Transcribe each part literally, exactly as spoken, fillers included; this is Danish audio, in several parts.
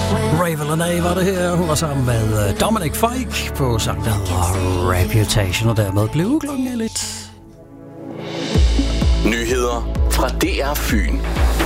Ravel var det her. Hun var sammen med Dominic Fike på sang, der hedder Reputation, og dermed blev klokken lidt. Nyheder fra D R Fyn.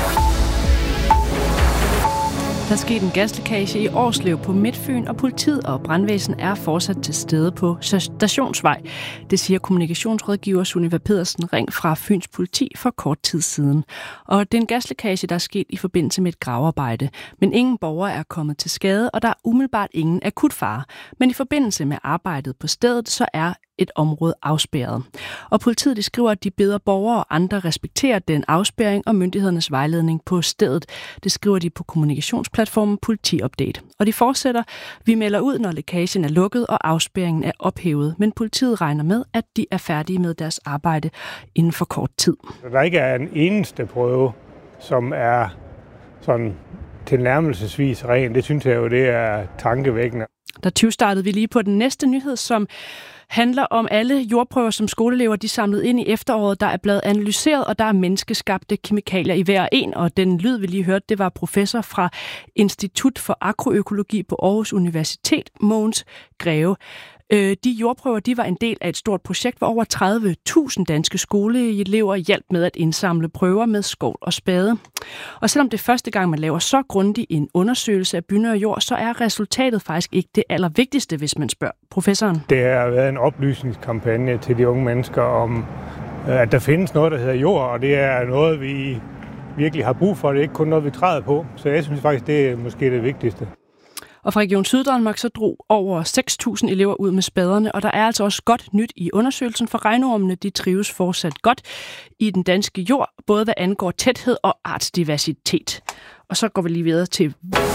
Der skete en gaslækage i Årslev på Midtfyn, og politiet og brandvæsen er fortsat til stede på Stationsvej. Det siger kommunikationsrådgiver Sunniva Pedersen Ring fra Fyns politi for kort tid siden. Og det er en gaslækage, der er sket i forbindelse med et gravearbejde. Men ingen borgere er kommet til skade, og der er umiddelbart ingen akut fare. Men i forbindelse med arbejdet på stedet, så er et område afspærret. Og politiet de skriver, at de beder borgere og andre respekterer den afspærring og myndighedernes vejledning på stedet. Det skriver de på kommunikationsplatformen Politiupdate. Og de fortsætter: vi melder ud, når lækagen er lukket og afspærringen er ophævet. Men politiet regner med, at de er færdige med deres arbejde inden for kort tid. Der ikke er en eneste prøve, som er sådan tilnærmelsesvis ren. Det synes jeg jo, det er tankevækkende. Der tyvstartede vi lige på den næste nyhed, som handler om alle jordprøver, som skoleelever de samlede ind i efteråret. Der er blevet analyseret, og der er menneskeskabte kemikalier i hver en. Og den lyd, vi lige hørte, det var professor fra Institut for Agroøkologi på Aarhus Universitet, Mogens Greve. De jordprøver de var en del af et stort projekt, hvor over tredive tusind danske skoleelever hjalp med at indsamle prøver med skovl og spade. Og selvom det er første gang, man laver så grundig en undersøgelse af bynær jord, så er resultatet faktisk ikke det allervigtigste, hvis man spørger professoren. Det har været en oplysningskampagne til de unge mennesker om, at der findes noget, der hedder jord, og det er noget, vi virkelig har brug for. Det er ikke kun noget, vi træder på. Så jeg synes faktisk, det er måske det vigtigste. Og fra Region Syddanmark så drog over seks tusind elever ud med spaderne, og der er altså også godt nyt i undersøgelsen, for regnormene de trives fortsat godt i den danske jord, både hvad angår tæthed og artsdiversitet. Og så går vi lige videre til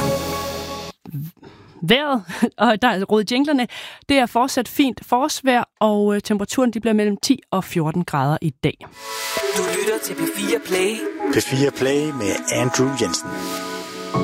vejret, og der er råd jinglerne. Det er fortsat fint forårsvejr, og temperaturen de bliver mellem ti og fjorten grader i dag. Du lytter til P fire Play. P fire Play med Andrew Jensen.